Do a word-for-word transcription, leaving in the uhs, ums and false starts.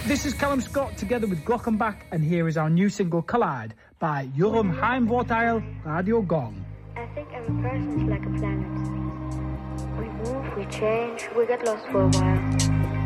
This is Callum Scott together with Glockenbach, and here is our new single Collide by Joram Heimvorteil Radio Gong. I think every person is like a planet. We move, we change, we get lost for a while.